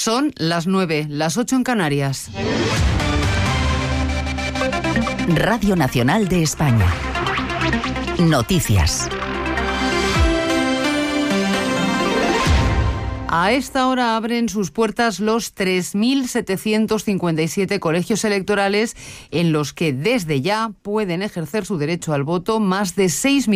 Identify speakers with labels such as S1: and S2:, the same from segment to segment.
S1: Son las 9, las 8 en Canarias.
S2: Radio Nacional de España. Noticias.
S1: A esta hora abren sus puertas los 3.757 colegios electorales en los que desde ya pueden ejercer su derecho al voto más de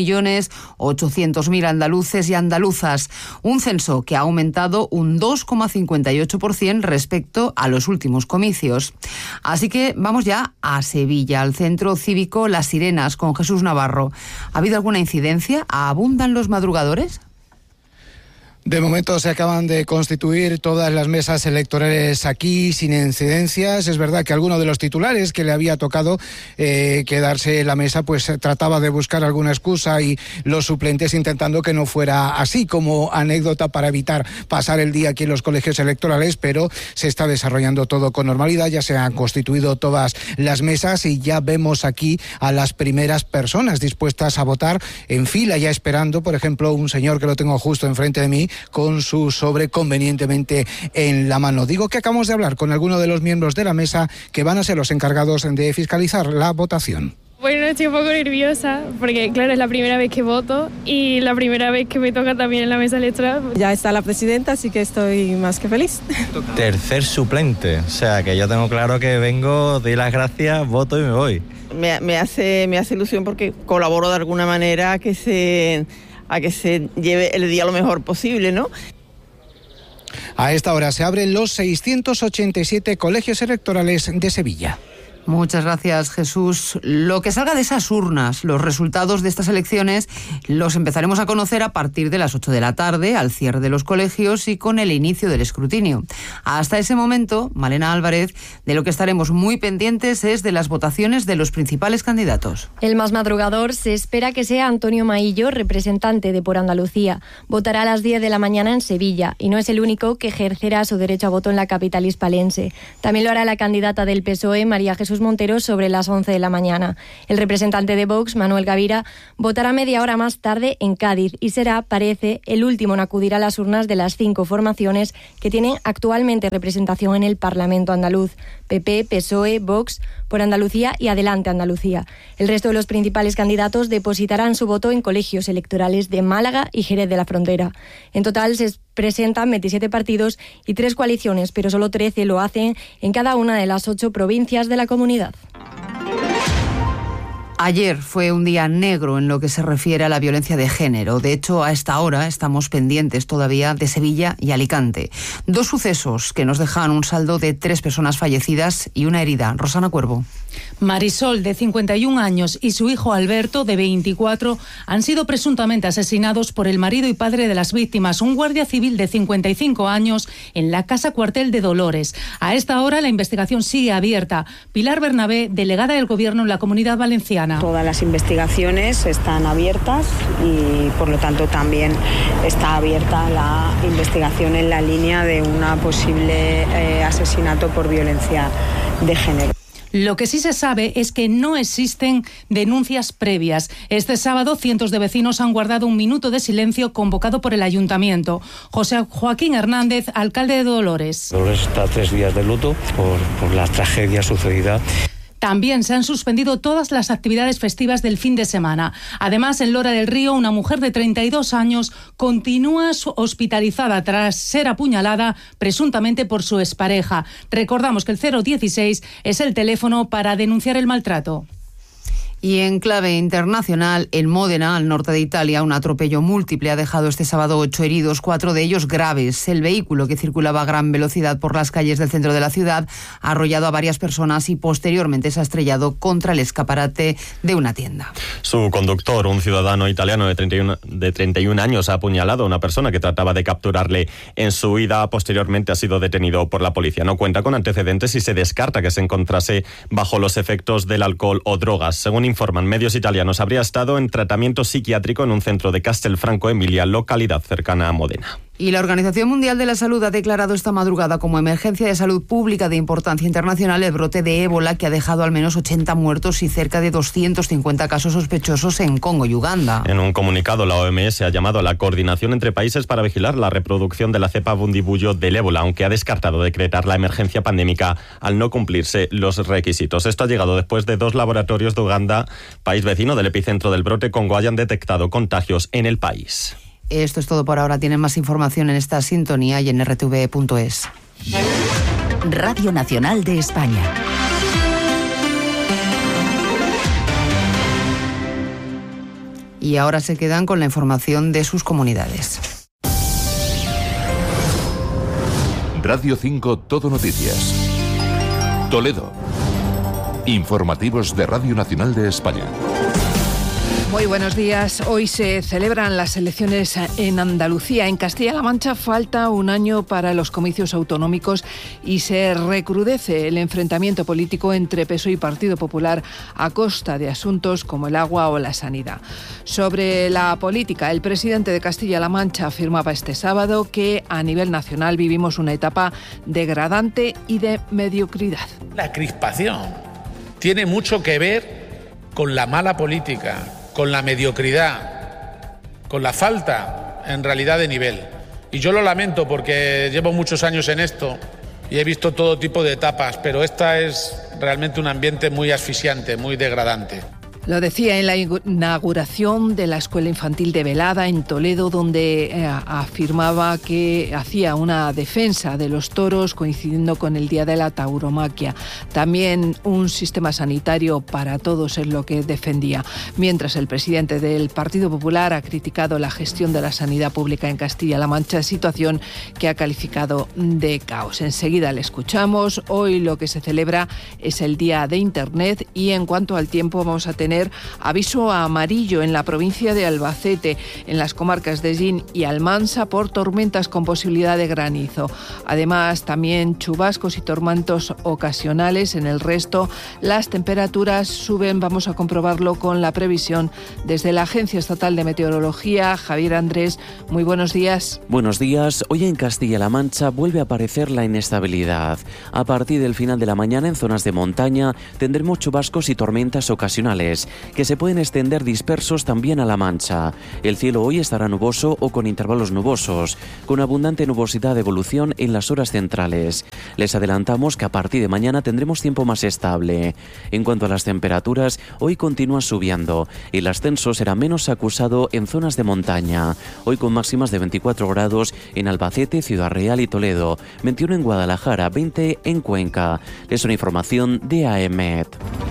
S1: 6.800.000 andaluces y andaluzas. Un censo que ha aumentado un 2,58% respecto a los últimos comicios. Así que vamos ya a Sevilla, al centro cívico Las Sirenas, con Jesús Navarro. ¿Ha habido alguna incidencia? ¿Abundan los madrugadores?
S3: De momento se acaban de constituir todas las mesas electorales aquí sin incidencias. Es verdad que alguno de los titulares que le había tocado quedarse en la mesa pues trataba de buscar alguna excusa y los suplentes intentando que no fuera así, como anécdota para evitar pasar el día aquí en los colegios electorales, pero se está desarrollando todo con normalidad. Ya se han constituido todas las mesas y ya vemos aquí a las primeras personas dispuestas a votar en fila, ya esperando, por ejemplo, un señor que lo tengo justo enfrente de mí, con su sobre convenientemente en la mano. Digo que acabamos de hablar con algunos de los miembros de la mesa que van a ser los encargados de fiscalizar la votación.
S4: Bueno, estoy un poco nerviosa porque, claro, es la primera vez que voto y la primera vez que me toca también en la mesa electoral.
S5: Ya está la presidenta, así que estoy más que feliz.
S6: Tercer suplente, o sea que yo tengo claro que vengo, doy las gracias, voto y me voy.
S5: Me hace ilusión porque colaboro de alguna manera a que se lleve el día lo mejor posible, ¿no?
S3: A esta hora se abren los 687 colegios electorales de Sevilla.
S1: Muchas gracias, Jesús. Lo que salga de esas urnas, los resultados de estas elecciones, los empezaremos a conocer a partir de las 8 de la tarde, al cierre de los colegios y con el inicio del escrutinio. Hasta ese momento, Malena Álvarez, de lo que estaremos muy pendientes es de las votaciones de los principales candidatos.
S7: El más madrugador se espera que sea Antonio Maillo, representante de Por Andalucía. Votará a las 10 de la mañana en Sevilla y no es el único que ejercerá su derecho a voto en la capital hispalense. También lo hará la candidata del PSOE, María Jesús Montero, sobre las 11 de la mañana. El representante de Vox, Manuel Gavira, votará media hora más tarde en Cádiz y será, parece, el último en acudir a las urnas de las 5 formaciones que tienen actualmente representación en el Parlamento andaluz: PP, PSOE, Vox, Por Andalucía y Adelante Andalucía. El resto de los principales candidatos depositarán su voto en colegios electorales de Málaga y Jerez de la Frontera. En total se presentan 27 partidos y 3 coaliciones, pero solo 13 lo hacen en cada una de las 8 provincias de la comunidad.
S1: Ayer fue un día negro en lo que se refiere a la violencia de género. De hecho, a esta hora estamos pendientes todavía de Sevilla y Alicante. 2 sucesos que nos dejan un saldo de 3 personas fallecidas y una herida. Rosana Cuervo.
S8: Marisol, de 51 años, y su hijo Alberto, de 24, han sido presuntamente asesinados por el marido y padre de las víctimas, un guardia civil de 55 años, en la Casa Cuartel de Dolores. A esta hora la investigación sigue abierta. Pilar Bernabé, delegada del Gobierno en la Comunidad Valenciana.
S9: Todas las investigaciones están abiertas y, por lo tanto, también está abierta la investigación en la línea de una posible asesinato por violencia de género.
S8: Lo que sí se sabe es que no existen denuncias previas. Este sábado, cientos de vecinos han guardado un minuto de silencio convocado por el Ayuntamiento. José Joaquín Hernández, alcalde de Dolores.
S10: Dolores está 3 días de luto por la tragedia sucedida.
S8: También se han suspendido todas las actividades festivas del fin de semana. Además, en Lora del Río, una mujer de 32 años continúa hospitalizada tras ser apuñalada, presuntamente por su expareja. Recordamos que el 016 es el teléfono para denunciar el maltrato.
S1: Y en clave internacional, en Módena, al norte de Italia, un atropello múltiple ha dejado este sábado 8 heridos, 4 de ellos graves. El vehículo, que circulaba a gran velocidad por las calles del centro de la ciudad, ha arrollado a varias personas y posteriormente se ha estrellado contra el escaparate de una tienda.
S11: Su conductor, un ciudadano italiano de 31 años, ha apuñalado a una persona que trataba de capturarle en su huida. Posteriormente ha sido detenido por la policía. No cuenta con antecedentes y se descarta que se encontrase bajo los efectos del alcohol o drogas. Según informan medios italianos, habría estado en tratamiento psiquiátrico en un centro de Castelfranco Emilia, localidad cercana a Módena.
S1: Y la Organización Mundial de la Salud ha declarado esta madrugada como emergencia de salud pública de importancia internacional el brote de ébola que ha dejado al menos 80 muertos y cerca de 250 casos sospechosos en Congo y Uganda.
S11: En un comunicado, la OMS ha llamado a la coordinación entre países para vigilar la reproducción de la cepa Bundibugyo del ébola, aunque ha descartado decretar la emergencia pandémica al no cumplirse los requisitos. Esto ha llegado después de 2 laboratorios de Uganda, país vecino del epicentro del brote Congo, hayan detectado contagios en el país.
S1: Esto es todo por ahora. Tienen más información en esta sintonía y en rtv.es.
S2: Radio Nacional de España.
S1: Y ahora se quedan con la información de sus comunidades.
S12: Radio 5 Todo Noticias. Toledo. Informativos de Radio Nacional de España.
S13: Muy buenos días. Hoy se celebran las elecciones en Andalucía. En Castilla-La Mancha falta un año para los comicios autonómicos y se recrudece el enfrentamiento político entre PSOE y Partido Popular a costa de asuntos como el agua o la sanidad. Sobre la política, el presidente de Castilla-La Mancha afirmaba este sábado que a nivel nacional vivimos una etapa degradante y de mediocridad.
S14: La crispación tiene mucho que ver con la mala política, con la mediocridad, con la falta, en realidad, de nivel. Y yo lo lamento porque llevo muchos años en esto y he visto todo tipo de etapas, pero esta es realmente un ambiente muy asfixiante, muy degradante.
S13: Lo decía en la inauguración de la Escuela Infantil de Velada en Toledo, donde afirmaba que hacía una defensa de los toros coincidiendo con el Día de la Tauromaquia. También un sistema sanitario para todos es lo que defendía. Mientras el presidente del Partido Popular ha criticado la gestión de la sanidad pública en Castilla-La Mancha, situación que ha calificado de caos. Enseguida le escuchamos. Hoy lo que se celebra es el Día de Internet y en cuanto al tiempo vamos a tener aviso amarillo en la provincia de Albacete, en las comarcas de Llín y Almansa por tormentas con posibilidad de granizo. Además, también chubascos y tormentos ocasionales. En el resto, las temperaturas suben. Vamos a comprobarlo con la previsión desde la Agencia Estatal de Meteorología. Javier Andrés, muy buenos días.
S15: Buenos días. Hoy en Castilla-La Mancha vuelve a aparecer la inestabilidad. A partir del final de la mañana, en zonas de montaña, tendremos chubascos y tormentas ocasionales que se pueden extender dispersos también a La Mancha. El cielo hoy estará nuboso o con intervalos nubosos, con abundante nubosidad de evolución en las horas centrales. Les adelantamos que a partir de mañana tendremos tiempo más estable. En cuanto a las temperaturas, hoy continúa subiendo. El ascenso será menos acusado en zonas de montaña. Hoy con máximas de 24 grados en Albacete, Ciudad Real y Toledo, 21 en Guadalajara, 20 en Cuenca. Es una información de AEMET.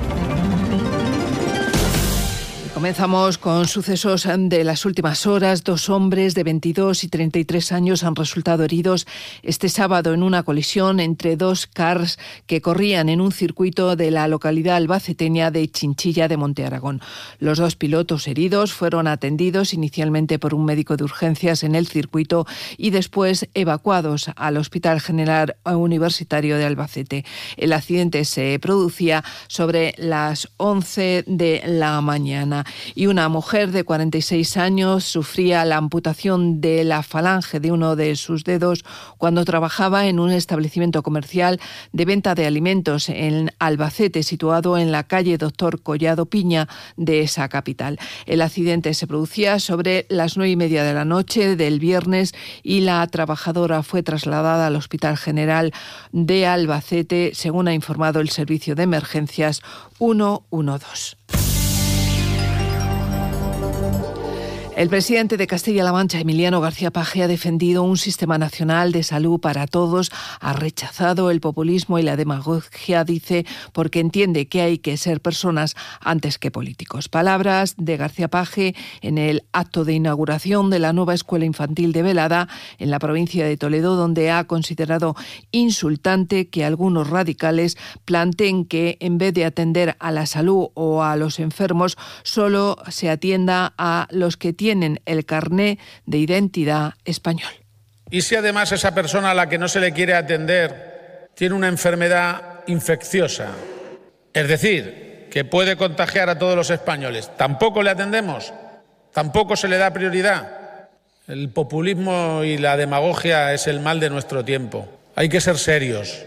S13: Comenzamos con sucesos de las últimas horas. 2 hombres de 22 y 33 años han resultado heridos este sábado en una colisión entre 2 cars que corrían en un circuito de la localidad albaceteña de Chinchilla de Monte Aragón. Los 2 pilotos heridos fueron atendidos inicialmente por un médico de urgencias en el circuito y después evacuados al Hospital General Universitario de Albacete. El accidente se producía sobre las 11 de la mañana. Y una mujer de 46 años sufría la amputación de la falange de uno de sus dedos cuando trabajaba en un establecimiento comercial de venta de alimentos en Albacete, situado en la calle Doctor Collado Piña de esa capital. El accidente se producía sobre las 9:30 de la noche del viernes y la trabajadora fue trasladada al Hospital General de Albacete, según ha informado el Servicio de Emergencias 112. El presidente de Castilla-La Mancha, Emiliano García Paje, ha defendido un sistema nacional de salud para todos, ha rechazado el populismo y la demagogia, dice, porque entiende que hay que ser personas antes que políticos. Palabras de García Paje en el acto de inauguración de la nueva Escuela Infantil de Velada en la provincia de Toledo, donde ha considerado insultante que algunos radicales planteen que en vez de atender a la salud o a los enfermos, solo se atienda a los que tienen el carné de identidad español.
S14: Y si además esa persona a la que no se le quiere atender tiene una enfermedad infecciosa, es decir, que puede contagiar a todos los españoles, ¿tampoco le atendemos? ¿Tampoco se le da prioridad? El populismo y la demagogia es el mal de nuestro tiempo. Hay que ser serios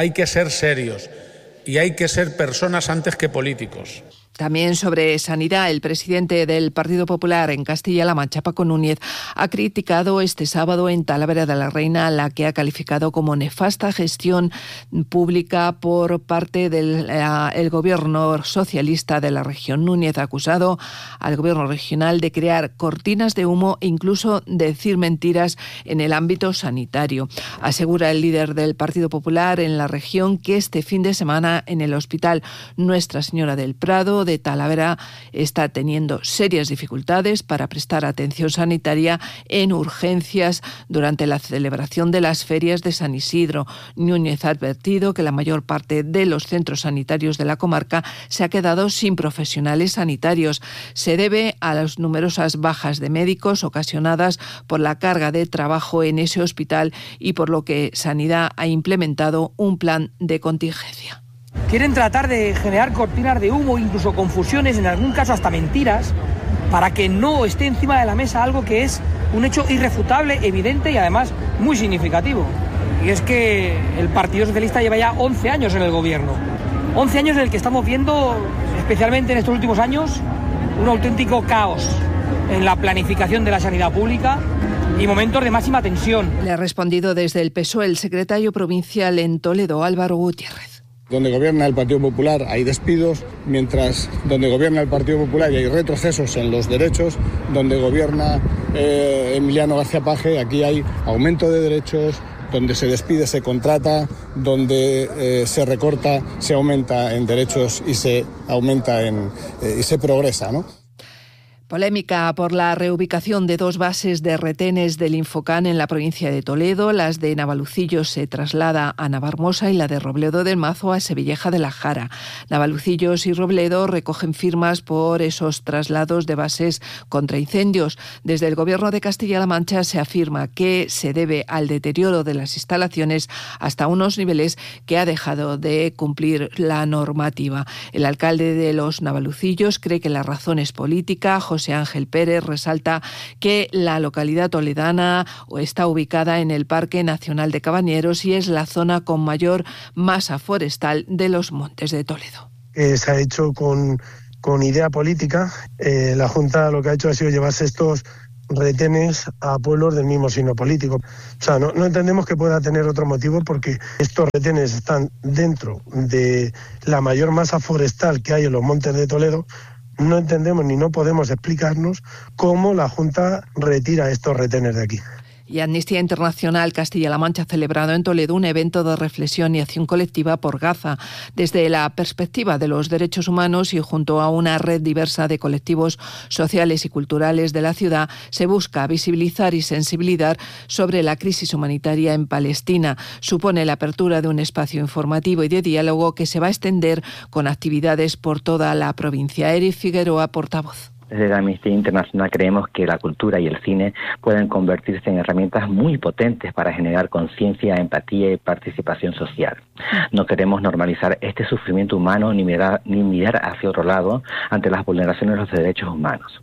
S14: y hay que ser personas antes que políticos.
S13: También sobre sanidad, el presidente del Partido Popular en Castilla-La Mancha, Paco Núñez, ha criticado este sábado en Talavera de la Reina la que ha calificado como nefasta gestión pública por parte del gobierno socialista de la región. Núñez ha acusado al gobierno regional de crear cortinas de humo e incluso decir mentiras en el ámbito sanitario. Asegura el líder del Partido Popular en la región que este fin de semana en el Hospital Nuestra Señora del Prado de Talavera está teniendo serias dificultades para prestar atención sanitaria en urgencias durante la celebración de las ferias de San Isidro. Núñez ha advertido que la mayor parte de los centros sanitarios de la comarca se ha quedado sin profesionales sanitarios. Se debe a las numerosas bajas de médicos ocasionadas por la carga de trabajo en ese hospital y por lo que Sanidad ha implementado un plan de contingencia.
S16: Quieren tratar de generar cortinas de humo, incluso confusiones, en algún caso hasta mentiras, para que no esté encima de la mesa algo que es un hecho irrefutable, evidente y además muy significativo. Y es que el Partido Socialista lleva ya 11 años en el gobierno. 11 años en el que estamos viendo, especialmente en estos últimos años, un auténtico caos en la planificación de la sanidad pública y momentos de máxima tensión.
S13: Le ha respondido desde el PSOE el secretario provincial en Toledo, Álvaro Gutiérrez.
S17: Donde gobierna el Partido Popular hay despidos, mientras donde gobierna el Partido Popular y hay retrocesos en los derechos, donde gobierna Emiliano García Paje, aquí hay aumento de derechos, donde se despide, se contrata, donde se recorta, se aumenta en derechos y se aumenta y se progresa, ¿no?
S13: Polémica por la reubicación de dos bases de retenes del Infocan en la provincia de Toledo. Las de Navalucillos se traslada a Navarmosa y la de Robledo del Mazo a Sevilleja de la Jara. Navalucillos y Robledo recogen firmas por esos traslados de bases contra incendios. Desde el Gobierno de Castilla-La Mancha se afirma que se debe al deterioro de las instalaciones hasta unos niveles que ha dejado de cumplir la normativa. El alcalde de los Navalucillos cree que la razón es política. José Ángel Pérez resalta que la localidad toledana está ubicada en el Parque Nacional de Cabañeros y es la zona con mayor masa forestal de los Montes de Toledo.
S18: Se ha hecho con idea política. La Junta lo que ha hecho ha sido llevarse estos retenes a pueblos del mismo signo político. O sea, no entendemos que pueda tener otro motivo porque estos retenes están dentro de la mayor masa forestal que hay en los Montes de Toledo. No entendemos ni no podemos explicarnos cómo la Junta retira estos retenes de aquí.
S13: Y Amnistía Internacional Castilla-La Mancha ha celebrado en Toledo un evento de reflexión y acción colectiva por Gaza, desde la perspectiva de los derechos humanos y junto a una red diversa de colectivos sociales y culturales de la ciudad, se busca visibilizar y sensibilizar sobre la crisis humanitaria en Palestina. Supone la apertura de un espacio informativo y de diálogo que se va a extender con actividades por toda la provincia. Eric Figueroa, portavoz.
S19: Desde la Amnistía Internacional creemos que la cultura y el cine pueden convertirse en herramientas muy potentes para generar conciencia, empatía y participación social. No queremos normalizar este sufrimiento humano ni mirar hacia otro lado ante las vulneraciones de los derechos humanos.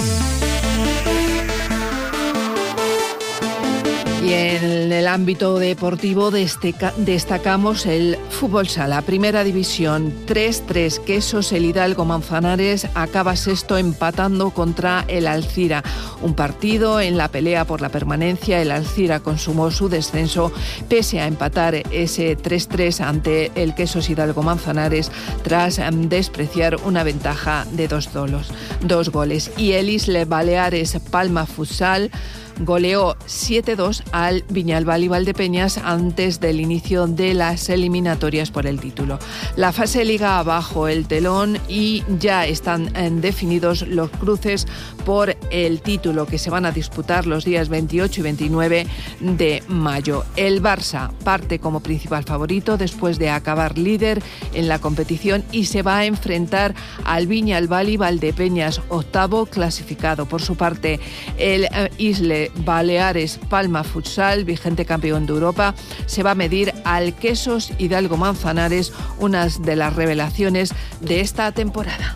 S13: Y en el ámbito deportivo destacamos el fútbol sala, primera división, 3-3, Quesos, el Hidalgo Manzanares acaba sexto empatando contra el Alcira. Un partido en la pelea por la permanencia, el Alcira consumó su descenso pese a empatar ese 3-3 ante el Quesos Hidalgo Manzanares tras despreciar una ventaja de dos goles. Y el Isle Baleares Palma Futsal goleó 7-2 al Viñalbal y Valdepeñas antes del inicio de las eliminatorias por el título. La fase Liga abajo el telón y ya están definidos los cruces por el título que se van a disputar los días 28 y 29 de mayo. El Barça parte como principal favorito después de acabar líder en la competición y se va a enfrentar al Viñalbal y Valdepeñas, octavo clasificado. Por su parte, el Isle Baleares Palma Futsal, vigente campeón de Europa, se va a medir al Quesos Hidalgo Manzanares, una de las revelaciones de esta temporada.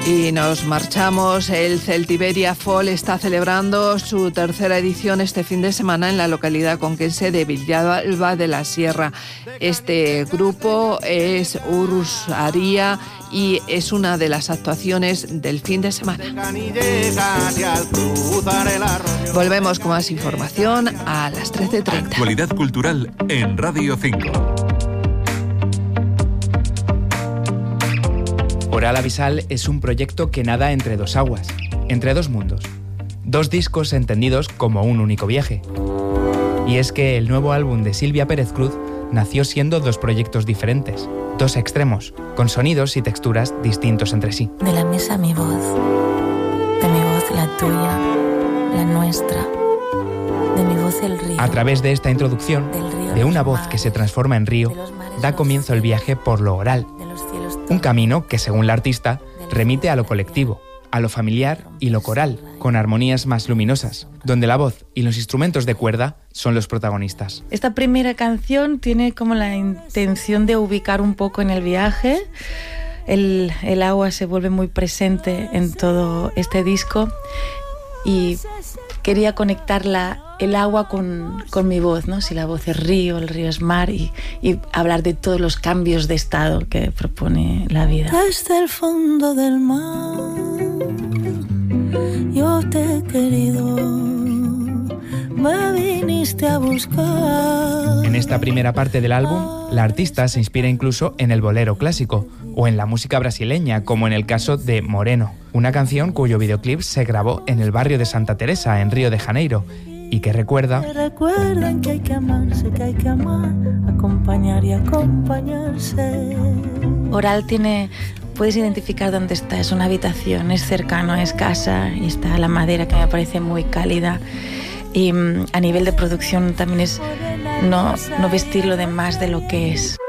S13: Y nos marchamos. El Celtiberia Fall está celebrando su tercera edición este fin de semana en la localidad conquense de Villalba de la Sierra. Este grupo es Urus Aria y es una de las actuaciones del fin de semana. Volvemos con más información a las 13:30.
S12: Actualidad cultural en Radio 5.
S20: Oral Abisal es un proyecto que nada entre dos aguas, entre dos mundos. Dos discos entendidos como un único viaje. Y es que el nuevo álbum de Silvia Pérez Cruz nació siendo dos proyectos diferentes, dos extremos, con sonidos y texturas distintos entre sí.
S21: De la mesa mi voz, de mi voz la tuya, la nuestra, de mi voz el río.
S20: A través de esta introducción, de una voz que se transforma en río, da comienzo el viaje por lo oral. Un camino que, según la artista, remite a lo colectivo, a lo familiar y lo coral, con armonías más luminosas, donde la voz y los instrumentos de cuerda son los protagonistas.
S21: Esta primera canción tiene como la intención de ubicar un poco en el viaje. El agua se vuelve muy presente en todo este disco y quería conectar el agua con mi voz, ¿no? Si la voz es río, el río es mar y hablar de todos los cambios de estado que propone la vida.
S22: Desde el fondo del mar yo te he querido, me viniste a buscar.
S20: En esta primera parte del álbum, la artista se inspira incluso en el bolero clásico o en la música brasileña, como en el caso de Moreno, una canción cuyo videoclip se grabó en el barrio de Santa Teresa, en Río de Janeiro, y que recuerda...
S22: Recuerdan que hay que amarse, que hay que amar, acompañar y acompañarse.
S21: Oral tiene... Puedes identificar dónde está, es una habitación, es cercano, es casa, y está la madera que me parece muy cálida. Y a nivel de producción también es no vestirlo de más de lo que es.